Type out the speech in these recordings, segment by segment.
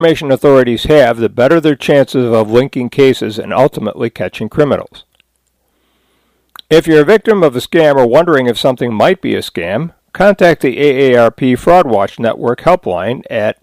information authorities have, the better their chances of linking cases and ultimately catching criminals. If you're a victim of a scam or wondering if something might be a scam, contact the AARP Fraud Watch Network helpline at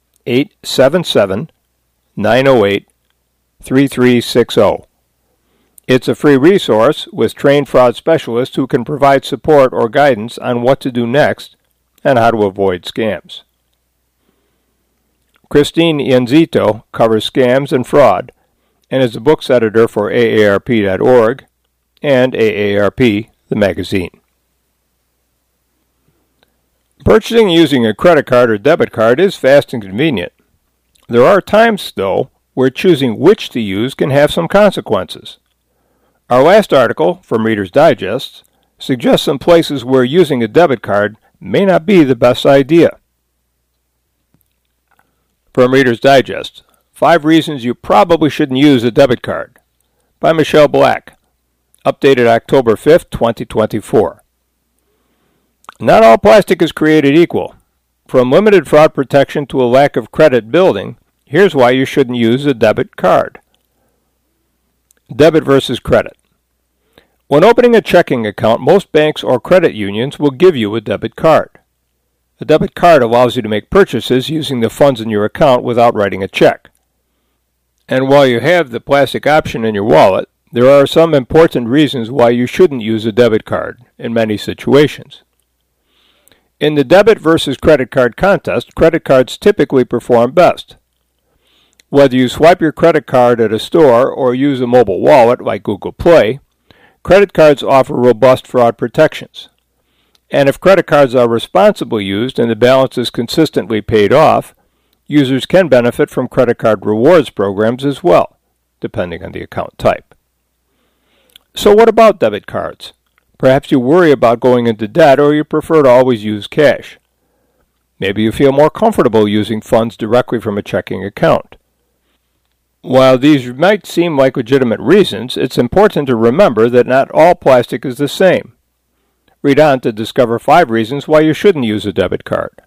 877-908-3360. It's a free resource with trained fraud specialists who can provide support or guidance on what to do next and how to avoid scams. Christine Ianzito covers scams and fraud and is the books editor for AARP.org and AARP, the magazine. Purchasing using a credit card or debit card is fast and convenient. There are times, though, where choosing which to use can have some consequences. Our last article, from Reader's Digest, suggests some places where using a debit card may not be the best idea. From Reader's Digest, 5 Reasons You Probably Shouldn't Use a Debit Card, by Michelle Black, updated October 5, 2024. Not all plastic is created equal. From limited fraud protection to a lack of credit building, here's why you shouldn't use a debit card. Debit versus credit. When opening a checking account, most banks or credit unions will give you a debit card. A debit card allows you to make purchases using the funds in your account without writing a check. And while you have the plastic option in your wallet, there are some important reasons why you shouldn't use a debit card in many situations. In the debit versus credit card contest, credit cards typically perform best. Whether you swipe your credit card at a store or use a mobile wallet like Google Play, credit cards offer robust fraud protections. And if credit cards are responsibly used and the balance is consistently paid off, users can benefit from credit card rewards programs as well, depending on the account type. So what about debit cards? Perhaps you worry about going into debt or you prefer to always use cash. Maybe you feel more comfortable using funds directly from a checking account. While these might seem like legitimate reasons, it's important to remember that not all plastic is the same. Read on to discover 5 reasons why you shouldn't use a debit card.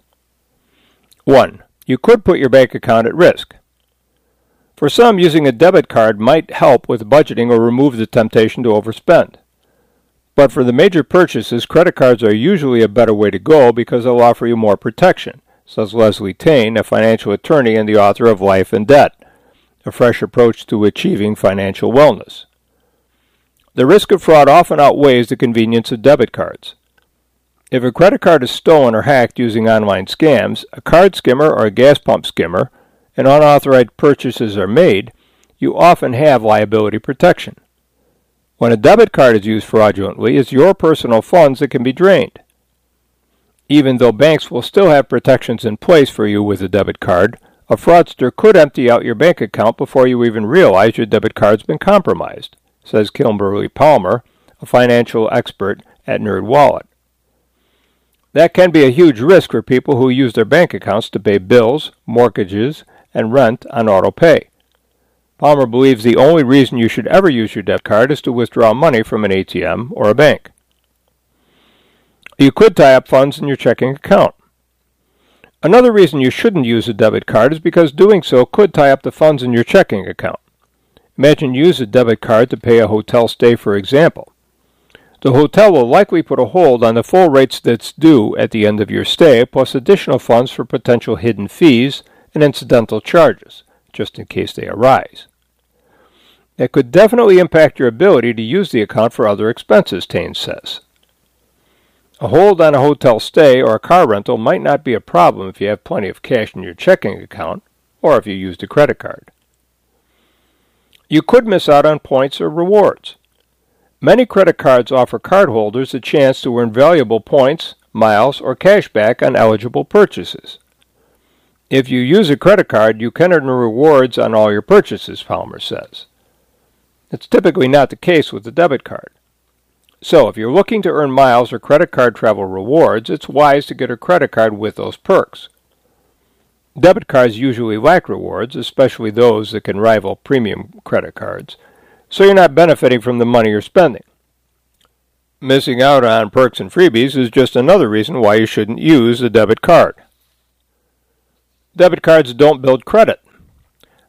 1. You could put your bank account at risk. For some, using a debit card might help with budgeting or remove the temptation to overspend. But for the major purchases, credit cards are usually a better way to go because they'll offer you more protection, says Leslie Tain, a financial attorney and the author of Life and Debt, a fresh approach to achieving financial wellness. The risk of fraud often outweighs the convenience of debit cards. If a credit card is stolen or hacked using online scams, a card skimmer or a gas pump skimmer, and unauthorized purchases are made, you often have liability protection. When a debit card is used fraudulently, it's your personal funds that can be drained. Even though banks will still have protections in place for you with a debit card, a fraudster could empty out your bank account before you even realize your debit card's been compromised, says Kimberly Palmer, a financial expert at NerdWallet. That can be a huge risk for people who use their bank accounts to pay bills, mortgages, and rent on auto pay. Palmer believes the only reason you should ever use your debit card is to withdraw money from an ATM or a bank. You could tie up funds in your checking account. Another reason you shouldn't use a debit card is because doing so could tie up the funds in your checking account. Imagine you use a debit card to pay a hotel stay, for example. The hotel will likely put a hold on the full rates that's due at the end of your stay, plus additional funds for potential hidden fees and incidental charges, just in case they arise. That could definitely impact your ability to use the account for other expenses, Tain says. A hold on a hotel stay or a car rental might not be a problem if you have plenty of cash in your checking account or if you used a credit card. You could miss out on points or rewards. Many credit cards offer cardholders a chance to earn valuable points, miles, or cash back on eligible purchases. If you use a credit card, you can earn rewards on all your purchases, Palmer says. It's typically not the case with a debit card. So, if you're looking to earn miles or credit card travel rewards, it's wise to get a credit card with those perks. Debit cards usually lack rewards, especially those that can rival premium credit cards, so you're not benefiting from the money you're spending. Missing out on perks and freebies is just another reason why you shouldn't use a debit card. Debit cards don't build credit.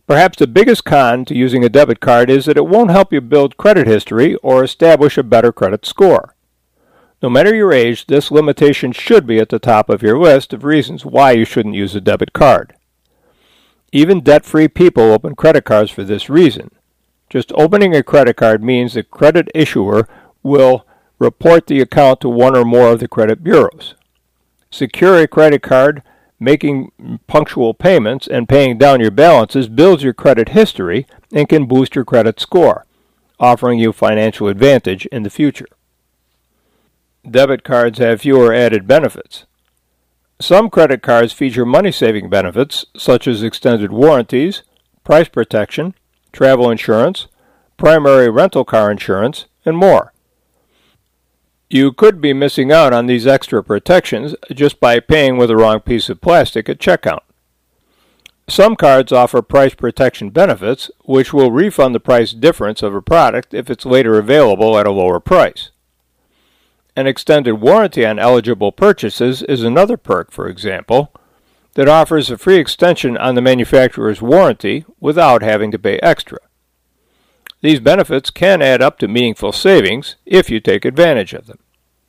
Perhaps the biggest con to using a debit card is that it won't help you build credit history or establish a better credit score. No matter your age, this limitation should be at the top of your list of reasons why you shouldn't use a debit card. Even debt-free people open credit cards for this reason. Just opening a credit card means the credit issuer will report the account to one or more of the credit bureaus. Secure a credit card, making punctual payments, and paying down your balances builds your credit history and can boost your credit score, offering you financial advantage in the future. Debit cards have fewer added benefits. Some credit cards feature money-saving benefits such as extended warranties, price protection, travel insurance, primary rental car insurance, and more. You could be missing out on these extra protections just by paying with the wrong piece of plastic at checkout. Some cards offer price protection benefits, which will refund the price difference of a product if it's later available at a lower price. An extended warranty on eligible purchases is another perk, for example, that offers a free extension on the manufacturer's warranty without having to pay extra. These benefits can add up to meaningful savings if you take advantage of them.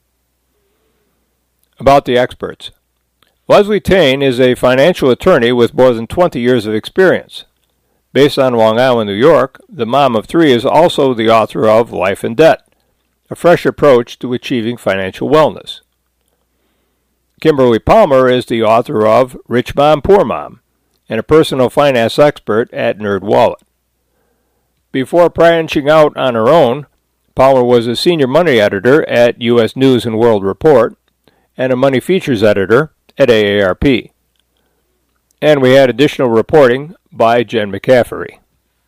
About the experts. Leslie Tane is a financial attorney with more than 20 years of experience. Based on Long Island, New York, the mom of three is also the author of Life and Debt, a fresh approach to achieving financial wellness. Kimberly Palmer is the author of Rich Mom, Poor Mom, and a personal finance expert at NerdWallet. Before branching out on her own, Palmer was a senior money editor at U.S. News & World Report and a money features editor at AARP. And we had additional reporting by Jen McCaffery.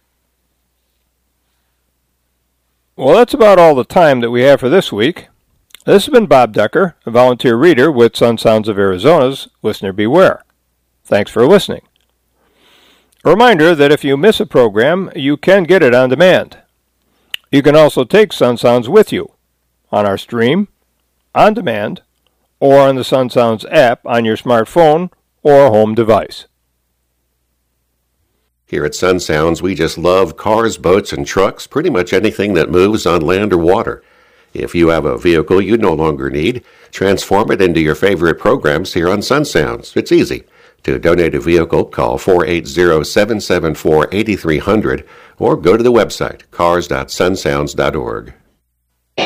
Well, that's about all the time that we have for this week. This has been Bob Decker, a volunteer reader with Sun Sounds of Arizona's Listener Beware. Thanks for listening. A reminder that if you miss a program, you can get it on demand. You can also take Sun Sounds with you on our stream, on demand, or on the Sun Sounds app on your smartphone or home device. Here at Sun Sounds, we just love cars, boats, and trucks, pretty much anything that moves on land or water. If you have a vehicle you no longer need, transform it into your favorite programs here on Sun Sounds. It's easy. To donate a vehicle, call 480-774-8300 or go to the website cars.sunsounds.org.